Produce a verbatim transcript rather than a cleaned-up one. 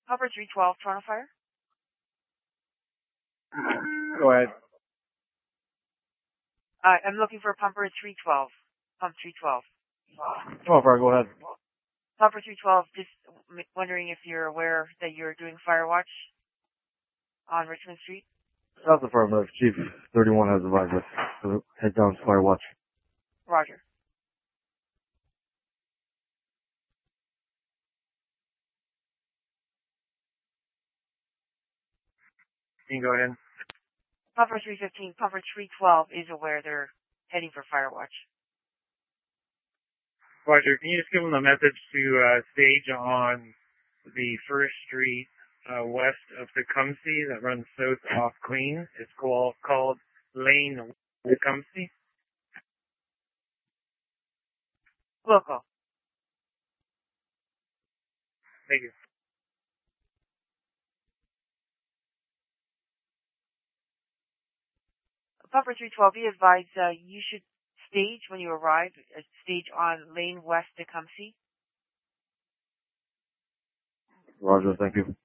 Pumper three twelve, Toronto Fire. Go ahead. Uh, I'm looking for Pumper three twelve. Pump three twelve. Toronto Fire, go ahead. Pumper three twelve, just wondering if you're aware that you're doing fire watch on Richmond Street. South Affirmative. Chief thirty-one has advised us to head down to fire watch. Roger. You can go ahead. Pumper three fifteen, Pumper three twelve is aware they're heading for fire watch. Roger, can you just give them the message to uh, stage on the First Street uh, west of Tecumseh that runs south off Queen? It's called, called Lane Tecumseh. Local. Thank you. Pumper three twelve, be advised uh, you should stage when you arrive, uh, stage on Lane West Tecumseh. Roger, thank you.